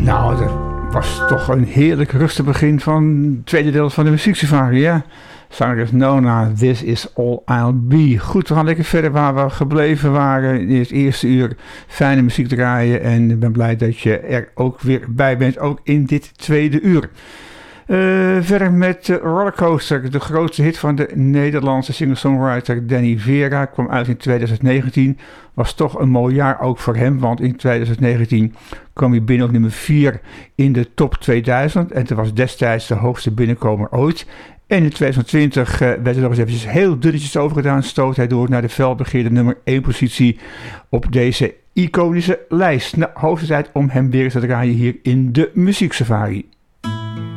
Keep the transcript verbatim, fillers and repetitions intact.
Nou, dat was toch een heerlijk rustig begin van het tweede deel van de muzieksafari, ja. Zangeres Nona, This Is All I'll Be. Goed, we gaan lekker verder waar we gebleven waren in het eerste uur. Fijne muziek draaien en ik ben blij dat je er ook weer bij bent, ook in dit tweede uur. Uh, verder met uh, Rollercoaster, de grootste hit van de Nederlandse singer-songwriter Danny Vera, kwam uit in twintig negentien. Was toch een mooi jaar ook voor hem, want in twintig negentien kwam hij binnen op nummer vier in de top tweeduizend. En het was destijds de hoogste binnenkomer ooit. En in twintig twintig uh, werd er nog eens eventjes heel dunnetjes over gedaan. Stoot hij door naar de felbegeerde nummer één positie op deze iconische lijst. Nou, hoogste tijd om hem weer te draaien hier in de muzieksafari.